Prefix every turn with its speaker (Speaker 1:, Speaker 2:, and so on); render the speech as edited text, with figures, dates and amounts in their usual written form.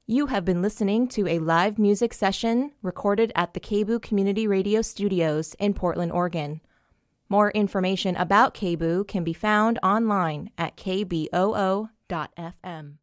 Speaker 1: You have been listening to a live music session recorded at the KBOO Community Radio Studios in Portland, Oregon. More information about KBOO can be found online at kboo.fm.